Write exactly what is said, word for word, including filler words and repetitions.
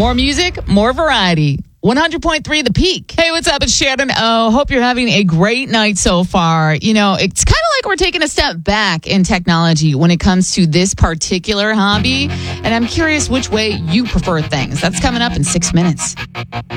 More music, more variety. one hundred point three The Peak. Hey, what's up? It's Shannon O. Hope you're having a great night so far. You know, it's kind of like we're taking a step back in technology when it comes to this particular hobby. And I'm curious which way you prefer things. That's coming up in six minutes.